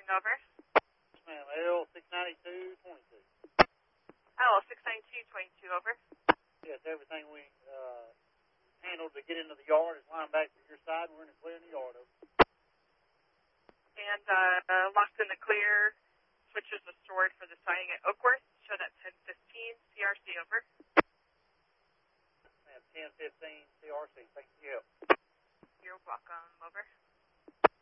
Crossing over. Yes, ma'am. L69222. Oh, 69222 over. Yes, everything we handled to get into the yard is lined back to your side. We're in the clear in the yard. Over. And locked in the clear. Switches are stored for the sighting at Oakworth. Show that 1015 CRC over. Ma'am, 1015 CRC. Thank you. You're welcome. Over.